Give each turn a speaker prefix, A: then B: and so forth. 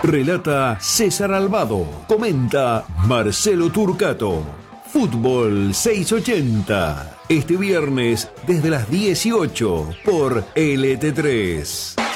A: Relata César Albado. Comenta Marcelo Turcato. Fútbol 680. Este viernes desde las 18 por LT3.